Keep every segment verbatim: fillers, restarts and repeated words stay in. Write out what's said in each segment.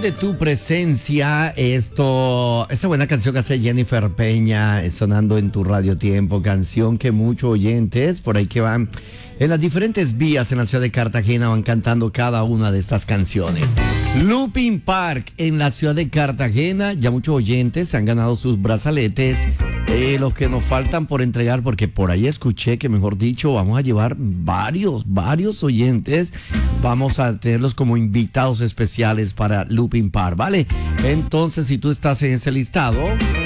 de tu presencia. Esto, esa buena canción que hace Jennifer Peña, es sonando en tu Radio Tiempo, canción que muchos oyentes por ahí que van en las diferentes vías en la ciudad de Cartagena van cantando cada una de estas canciones. Looping Park en la ciudad de Cartagena, ya muchos oyentes se han ganado sus brazaletes. Eh, los que nos faltan por entregar, porque por ahí escuché que, mejor dicho, vamos a llevar varios, varios oyentes. Vamos a tenerlos como invitados especiales para Looping Park, ¿vale? Entonces, si tú estás en ese listado,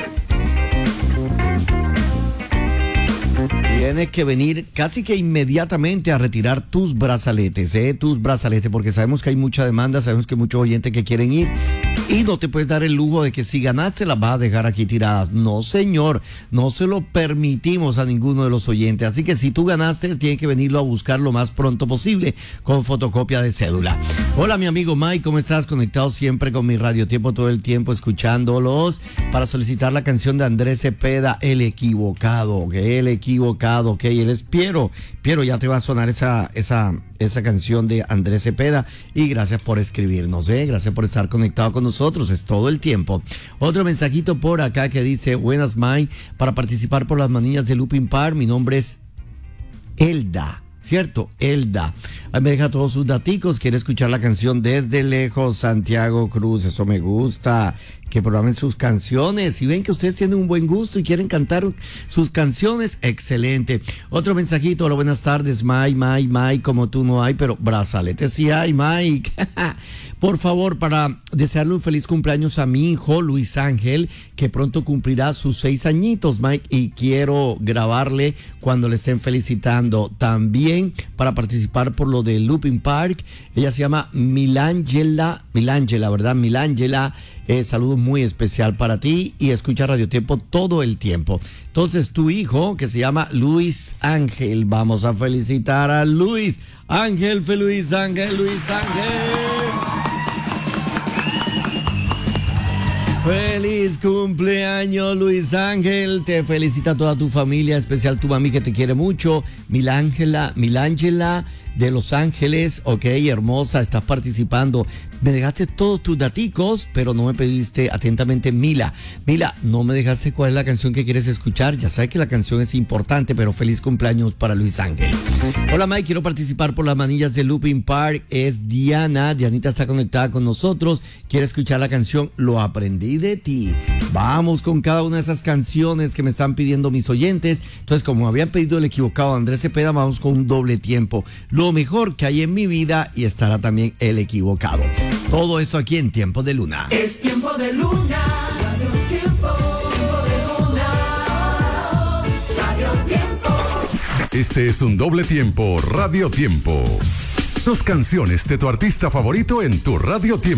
tienes que venir casi que inmediatamente a retirar tus brazaletes, ¿eh? Tus brazaletes, porque sabemos que hay mucha demanda, sabemos que hay muchos oyentes que quieren ir. Y no te puedes dar el lujo de que si ganaste las vas a dejar aquí tiradas. No, señor, no se lo permitimos a ninguno de los oyentes. Así que si tú ganaste, tienes que venirlo a buscar lo más pronto posible con fotocopia de cédula. Hola, mi amigo Mike, ¿cómo estás? Conectado siempre con mi Radio Tiempo, todo el tiempo escuchándolos para solicitar la canción de Andrés Cepeda, El Equivocado. El Equivocado, ok, él es Piero. Piero, ya te va a sonar esa, esa, esa canción de Andrés Cepeda. Y gracias por escribirnos, ¿eh? Gracias por estar conectado con nosotros. Nosotros es todo el tiempo. Otro mensajito por acá que dice: buenas, Mike, para participar por las manillas de Looping Park, mi nombre es Elda, ¿cierto? Elda. Ahí me deja todos sus daticos, quiere escuchar la canción Desde Lejos, Santiago Cruz, eso me gusta, que programen sus canciones. Si ven que ustedes tienen un buen gusto y quieren cantar sus canciones, excelente. Otro mensajito: hola, buenas tardes, Mike, Mike, Mike, como tú no hay, pero brazaletes sí hay, Mike. Por favor, para desearle un feliz cumpleaños a mi hijo Luis Ángel, que pronto cumplirá sus seis añitos, Mike, y quiero grabarle cuando le estén felicitando. También para participar por lo de Looping Park, ella se llama Milángela, Milángela, ¿verdad? Milángela, eh, saludo muy especial para ti y escucha Radio Tiempo todo el tiempo. Entonces, tu hijo, que se llama Luis Ángel, vamos a felicitar a Luis Ángel, Luis Ángel, Luis Ángel. Feliz cumpleaños, Luis Ángel. Te felicita toda tu familia, especial tu mami que te quiere mucho. Milángela, Milángela de Los Ángeles, ok, hermosa, estás participando. Me dejaste todos tus daticos, pero no me pediste atentamente Mila. Mila, no me dejaste cuál es la canción que quieres escuchar. Ya sabes que la canción es importante, pero feliz cumpleaños para Luis Ángel. Hola, Mike, quiero participar por las manillas de Looping Park. Es Diana. Dianita está conectada con nosotros. Quiere escuchar la canción Lo Aprendí de Ti. Vamos con cada una de esas canciones que me están pidiendo mis oyentes. Entonces, como habían pedido El Equivocado, Andrés Cepeda, vamos con un doble tiempo. Lo mejor que hay en mi vida, y estará también El Equivocado. Todo eso aquí en Tiempo de Luna. Es Tiempo de Luna. Radio Tiempo, Tiempo de Luna. Radio Tiempo. Este es un doble tiempo Radio Tiempo. Dos canciones de tu artista favorito en tu Radio Tiempo.